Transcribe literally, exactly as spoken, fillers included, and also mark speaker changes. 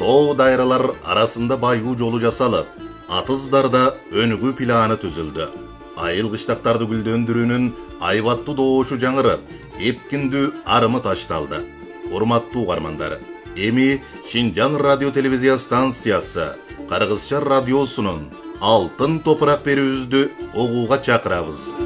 Speaker 1: тоо дайралар арасында байгуу жолу жасалып, атыздарда өнүгүү планы түзүлдү. Айыл кыштактарды гүлдөндүрүүнүн айбаттуу доошу жаңырып, эпкиндүү арымы ташталды. Урматтуу угармандар, эми Шинжаң радио телевизия станциясы Кыргызча радиосунун алтын топурак берүүбүздү угууга чакырабыз.